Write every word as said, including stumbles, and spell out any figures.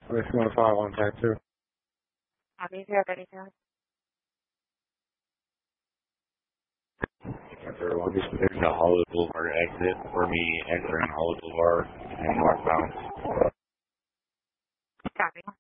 This one five one ten two. Copy. Do you have anything? There's a Hollywood Boulevard exit for me entering Hollywood Boulevard and northbound. Copy.